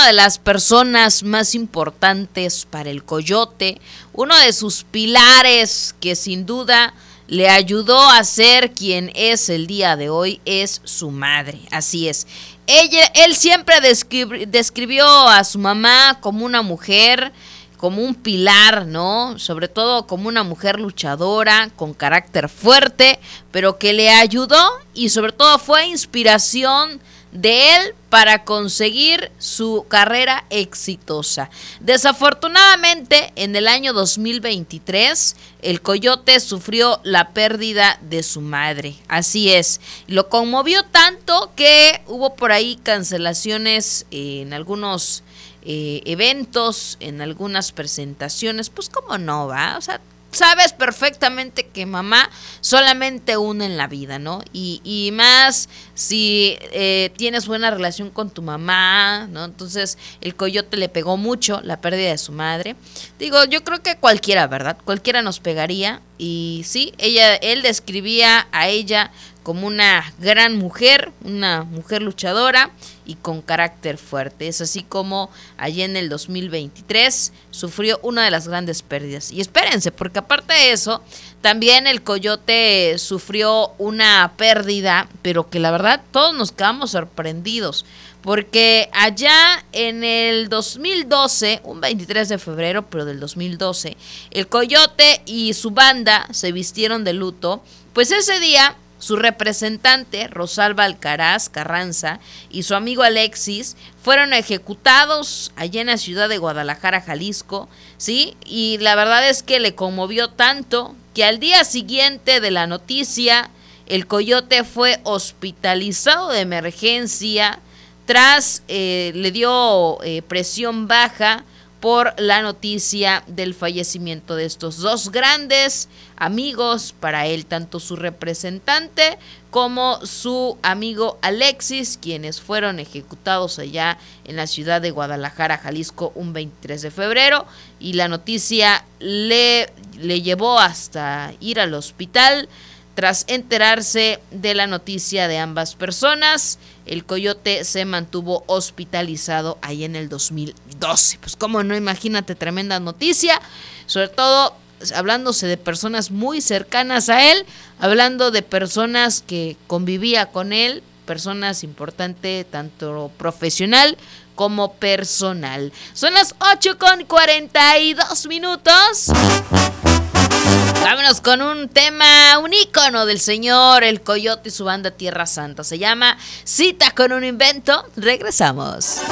de las personas más importantes para el Coyote, uno de sus pilares que sin duda le ayudó a ser quien es el día de hoy es su madre. Así es. Él siempre describió a su mamá como una mujer, como un pilar, ¿no? Sobre todo como una mujer luchadora, con carácter fuerte, pero que le ayudó y sobre todo fue inspiración de él para conseguir su carrera exitosa. Desafortunadamente, en el año 2023, el Coyote sufrió la pérdida de su madre. Así es, lo conmovió tanto que hubo por ahí cancelaciones en algunos eventos, en algunas presentaciones. Pues cómo no, ¿va? O sea, sabes perfectamente que mamá solamente une en la vida, ¿no? Y más si tienes buena relación con tu mamá, ¿no? Entonces el Coyote le pegó mucho la pérdida de su madre. Digo, yo creo que cualquiera, ¿verdad? Cualquiera nos pegaría. Y sí, él describía a ella como una gran mujer, una mujer luchadora y con carácter fuerte. Es así como allí en el 2023 sufrió una de las grandes pérdidas. Y espérense, porque aparte de eso, también el Coyote sufrió una pérdida, pero que la verdad todos nos quedamos sorprendidos. Porque allá en el 2012, un 23 de febrero, pero del 2012, el Coyote y su banda se vistieron de luto. Pues ese día su representante, Rosalba Alcaraz Carranza, y su amigo Alexis fueron ejecutados allá en la ciudad de Guadalajara, Jalisco, ¿sí? Y la verdad es que le conmovió tanto que al día siguiente de la noticia, el Coyote fue hospitalizado de emergencia tras le dio presión baja por la noticia del fallecimiento de estos dos grandes amigos para él, tanto su representante como su amigo Alexis, quienes fueron ejecutados allá en la ciudad de Guadalajara, Jalisco, un 23 de febrero, y la noticia le llevó hasta ir al hospital. Tras enterarse de la noticia de ambas personas, el Coyote se mantuvo hospitalizado ahí en el 2012. Pues cómo no, imagínate, tremenda noticia, sobre todo hablándose de personas muy cercanas a él, hablando de personas que convivía con él, personas importantes tanto profesional como personal. Son las 8:42. Vámonos con un tema, un ícono del señor El Coyote y su banda Tierra Santa. Se llama Cita con un invento. Regresamos.